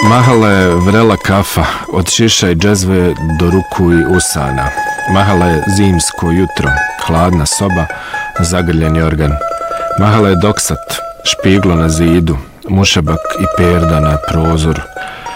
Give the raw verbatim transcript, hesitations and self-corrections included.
Mahala je vrela kafa, od šiša i džezve do ruku i usana. Mahala je zimsko jutro, hladna soba, zagrljeni organ. Mahala je doksat, špiglo na zidu, mušebak i perda na prozoru.